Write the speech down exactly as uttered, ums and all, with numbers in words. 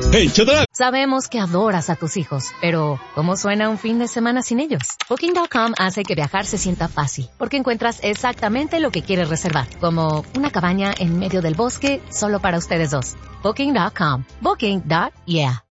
Hey, Chedra. Sabemos que adoras a tus hijos, pero ¿cómo suena un fin de semana sin ellos? Booking punto com hace que viajar se sienta fácil, porque encuentras exactamente lo que quieres reservar, como una cabaña en medio del bosque solo para ustedes dos. Booking punto com. Booking. Yeah.